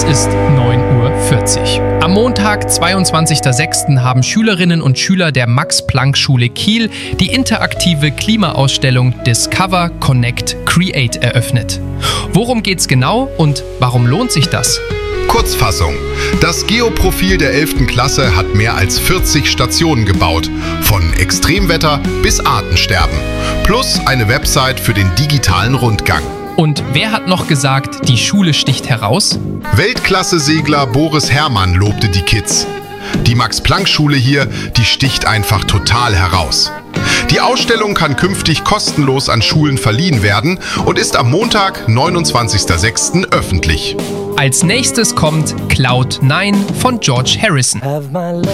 Es ist 9:40 Uhr. Am Montag, 22.06. haben Schülerinnen und Schüler der Max-Planck-Schule Kiel die interaktive Klimaausstellung Discover, Connect, Create eröffnet. Worum geht's genau und warum lohnt sich das? Kurzfassung. Das Geoprofil der 11. Klasse hat mehr als 40 Stationen gebaut, von Extremwetter bis Artensterben. Plus eine Website für den digitalen Rundgang. Und wer hat noch gesagt, die Schule sticht heraus? Weltklasse-Segler Boris Herrmann lobte die Kids. Die Max-Planck-Schule hier, die sticht einfach total heraus. Die Ausstellung kann künftig kostenlos an Schulen verliehen werden und ist am Montag, 29.06. öffentlich. Als nächstes kommt Cloud 9 von George Harrison.